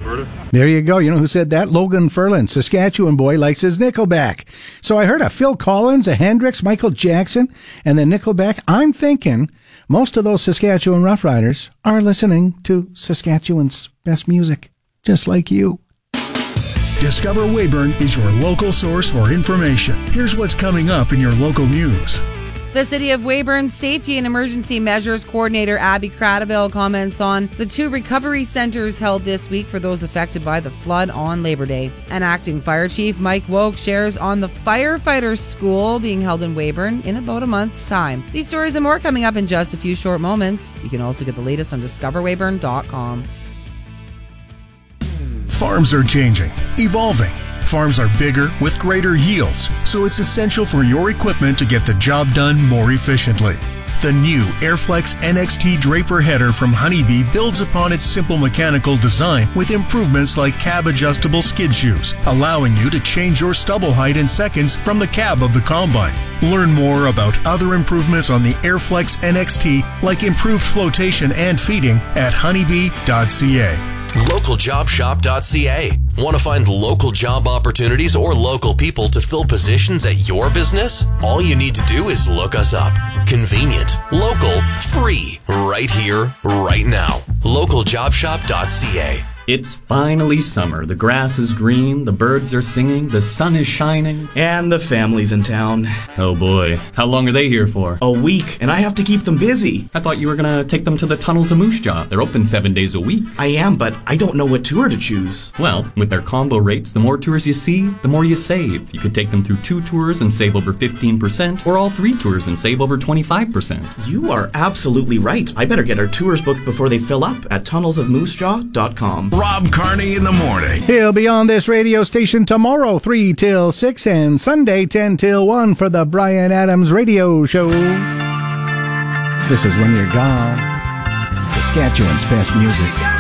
Alberta. There you go. You know who said that? Logan Ferland, Saskatchewan boy, likes his Nickelback. So I heard a Phil Collins, a Hendrix, Michael Jackson, and then Nickelback. I'm thinking most of those Saskatchewan Roughriders are listening to Saskatchewan's best music, just like you. Discover Weyburn is your local source for information. Here's what's coming up in your local news. The City of Weyburn's Safety and Emergency Measures Coordinator Abby Cradaville comments on the 2 recovery centers held this week for those affected by the flood on Labor Day. And Acting Fire Chief Mike Woke shares on the Firefighters School being held in Weyburn in about a month's time. These stories and more coming up in just a few short moments. You can also get the latest on discoverweyburn.com. Farms are changing, evolving. Farms are bigger with greater yields, so it's essential for your equipment to get the job done more efficiently. The new Airflex NXT Draper header from Honeybee builds upon its simple mechanical design with improvements like cab-adjustable skid shoes, allowing you to change your stubble height in seconds from the cab of the combine. Learn more about other improvements on the Airflex NXT, like improved flotation and feeding, at honeybee.ca. LocalJobShop.ca. Want to find local job opportunities or local people to fill positions at your business? All you need to do is look us up. Convenient, local, free, right here, right now. LocalJobShop.ca. It's finally summer. The grass is green, the birds are singing, the sun is shining. And the family's in town. Oh boy, how long are they here for? A week, and I have to keep them busy. I thought you were gonna take them to the Tunnels of Moose Jaw. They're open 7 days a week. I am, but I don't know what tour to choose. Well, with their combo rates, the more tours you see, the more you save. You could take them through 2 tours and save over 15%, or all 3 tours and save over 25%. You are absolutely right. I better get our tours booked before they fill up at tunnelsofmoosejaw.com. Rob Carney in the morning. He'll be on this radio station tomorrow, 3 till 6, and Sunday, 10 till 1 for the Bryan Adams Radio Show. This is When You're Gone. Saskatchewan's best music.